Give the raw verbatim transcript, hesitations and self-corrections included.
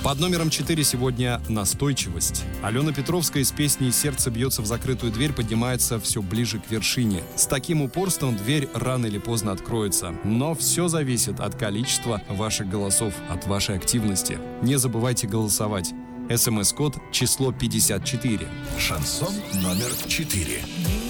Под номером четыре сегодня «Настойчивость». Алена Петровская с песней «Сердце бьется в закрытую дверь» поднимается все ближе к вершине. С таким упорством дверь рано или поздно откроется. Но все зависит от количества ваших голосов, от вашей активности. Не забывайте голосовать. СМС-код число пятьдесят четыре. Шансон номер четыре.